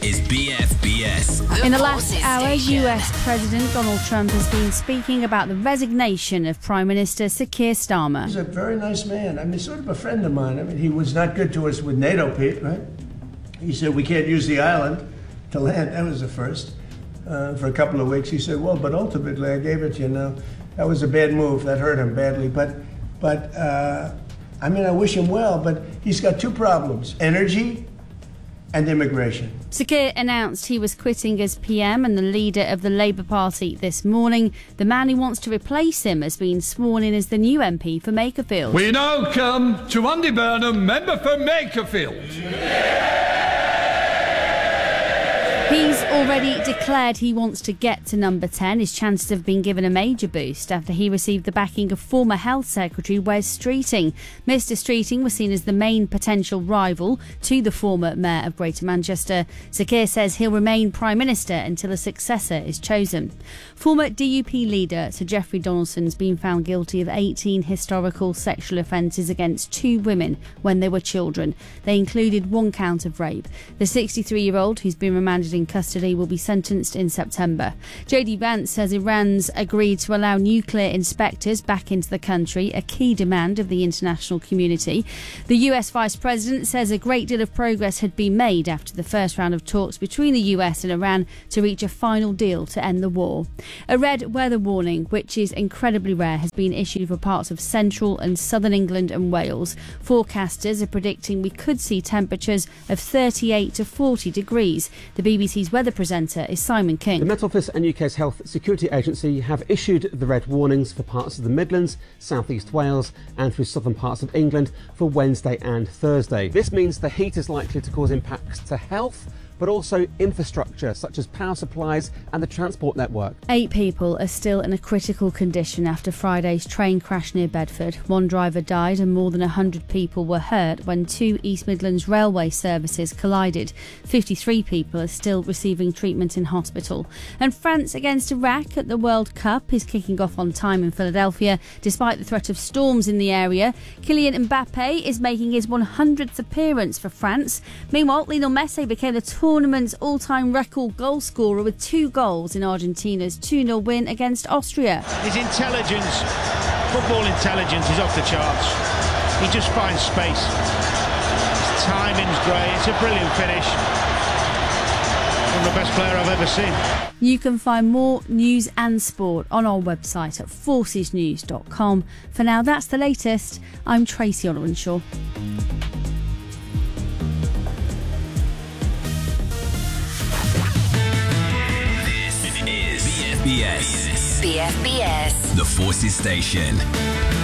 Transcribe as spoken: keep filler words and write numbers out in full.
is B F B S. In the last hour, U S President Donald Trump has been speaking about the resignation of Prime Minister Sir Keir Starmer. He's a very nice man. I mean, sort of a friend of mine. I mean, he was not good to us with NATO, Pete, right? He said we can't use the island to land. That was the first. Uh, for a couple of weeks, he said, well, but ultimately I gave it to you now. That was a bad move. That hurt him badly. But, but uh, I mean, I wish him well, but he's got two problems, energy and immigration. Sir Keir announced he was quitting as P M and the leader of the Labour Party this morning. The man who wants to replace him has been sworn in as the new M P for Makerfield. We now come to Andy Burnham, member for Makerfield. He's already declared he wants to get to number ten. His chances have been given a major boost after he received the backing of former Health Secretary Wes Streeting. Mister Streeting was seen as the main potential rival to the former Mayor of Greater Manchester. Sir Keir says he'll remain Prime Minister until a successor is chosen. Former D U P leader Sir Geoffrey Donaldson's been found guilty of eighteen historical sexual offences against two women when they were children. They included one count of rape. The sixty-three-year-old, who's been remanded in custody, will be sentenced in September. J D Vance says Iran's agreed to allow nuclear inspectors back into the country, a key demand of the international community. The U S Vice President says a great deal of progress had been made after the first round of talks between the U S and Iran to reach a final deal to end the war. A red weather warning, which is incredibly rare, has been issued for parts of central and southern England and Wales. Forecasters are predicting we could see temperatures of thirty-eight to forty degrees. The B B C's weather presenter is Simon King. The Met Office and U K's Health Security Agency have issued the red warnings for parts of the Midlands, South East Wales and through southern parts of England for Wednesday and Thursday. This means the heat is likely to cause impacts to health, but also infrastructure such as power supplies and the transport network. Eight people are still in a critical condition after Friday's train crash near Bedford. One driver died and more than one hundred people were hurt when two East Midlands railway services collided. fifty-three people are still receiving treatment in hospital. And France against Iraq at the World Cup is kicking off on time in Philadelphia despite the threat of storms in the area. Kylian Mbappe is making his one hundredth appearance for France. Meanwhile, Lionel Messi became the tournament's all-time record goal scorer with two goals in Argentina's two nil win against Austria. His intelligence, football intelligence, is off the charts. He just finds space. His timing's great. It's a brilliant finish. One of the best player I've ever seen. You can find more news and sport on our website at forces news dot com. For now, that's the latest. I'm Tracy Olwenshaw. B F B S. B F B S. The Forces Station.